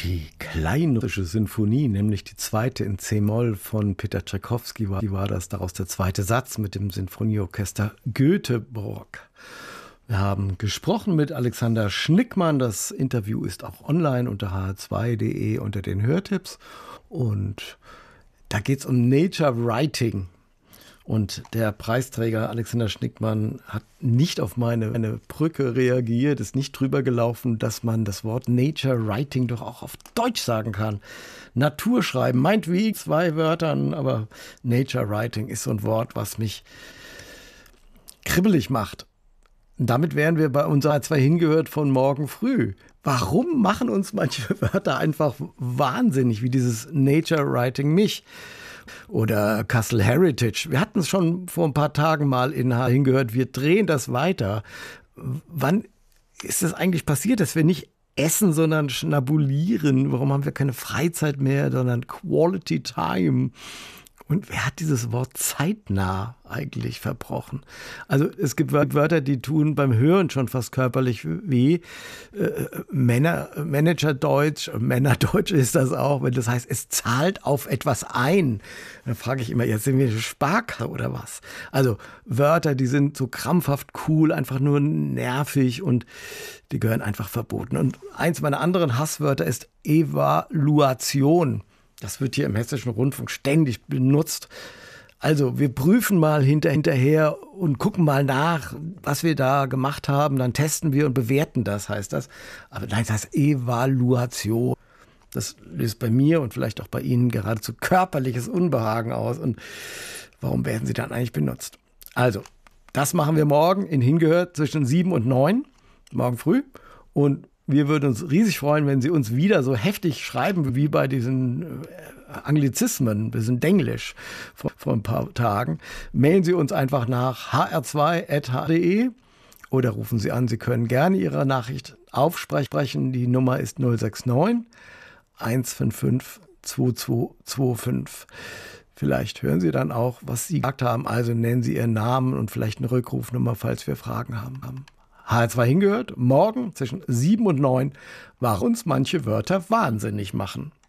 Die Kleinrussische Sinfonie, nämlich die zweite in C-Moll von Peter Tschaikowski, war das, daraus der zweite Satz mit dem Sinfonieorchester Göteborg. Wir haben gesprochen mit Alexander Schnickmann. Das Interview ist auch online unter hr2.de unter den Hörtipps. Und da geht es um Nature Writing. Und der Preisträger Alexander Schnickmann hat nicht auf meine Brücke reagiert, ist nicht drüber gelaufen, dass man das Wort Nature Writing doch auch auf Deutsch sagen kann. Natur schreiben, meint wie 2 Wörtern, aber Nature Writing ist so ein Wort, was mich kribbelig macht. Und damit wären wir bei unserer 2 hingehört von morgen früh. Warum machen uns manche Wörter einfach wahnsinnig, wie dieses Nature Writing mich? Oder Castle Heritage. Wir hatten es schon vor ein paar Tagen mal in hingehört. Wir drehen das weiter. Wann ist es eigentlich passiert, dass wir nicht essen, sondern schnabulieren? Warum haben wir keine Freizeit mehr, sondern Quality Time? Und wer hat dieses Wort zeitnah eigentlich verbrochen? Also es gibt Wörter, die tun beim Hören schon fast körperlich weh. Managerdeutsch, Männerdeutsch ist das auch, wenn das heißt, es zahlt auf etwas ein. Dann frage ich immer, jetzt sind wir eine Sparkasse oder was? Also Wörter, die sind so krampfhaft cool, einfach nur nervig und die gehören einfach verboten. Und eins meiner anderen Hasswörter ist Evaluation. Das wird hier im Hessischen Rundfunk ständig benutzt. Also wir prüfen mal hinterher und gucken mal nach, was wir da gemacht haben. Dann testen wir und bewerten das, heißt das. Aber nein, das heißt Evaluation. Das löst bei mir und vielleicht auch bei Ihnen geradezu körperliches Unbehagen aus. Und warum werden sie dann eigentlich benutzt? Also, das machen wir morgen in Hingehört zwischen 7 und 9, morgen früh. Und wir würden uns riesig freuen, wenn Sie uns wieder so heftig schreiben wie bei diesen Anglizismen, wir sind Denglisch vor ein paar Tagen. Mailen Sie uns einfach nach hr2.de oder rufen Sie an. Sie können gerne Ihre Nachricht aufsprechen. Die Nummer ist 069 155 2225. Vielleicht hören Sie dann auch, was Sie gesagt haben. Also nennen Sie Ihren Namen und vielleicht eine Rückrufnummer, falls wir Fragen haben. HR2 hingehört, morgen zwischen 7 und 9, warum uns manche Wörter wahnsinnig machen.